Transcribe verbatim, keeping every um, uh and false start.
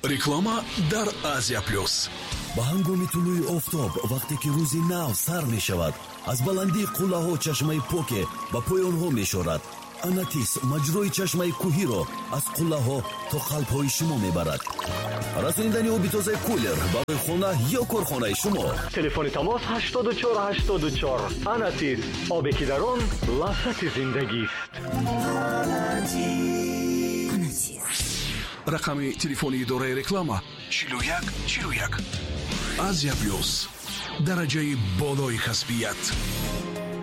реклама дар Азия плюс. ба ҳангоми тулӯи офтоб вақте ки рӯзи нав сар мешавад, аз баландии қуллаҳо чашмаи поке ба поёнҳо мешорад. Анатис маҷрои чашмаи кӯҳиро аз қуллаҳо то қалбҳои шумо мебарад. расониндани оби тазаи кулер барои хона ё корхонаи шумо. телефони тамос ҳаштод и чор ҳаштод и чор. Анатис, обе ки дар он лаззати зиндагист. рақами телефони идораи реклама чилу як чилу як. Азия плюс, дараҷаи болои касбият.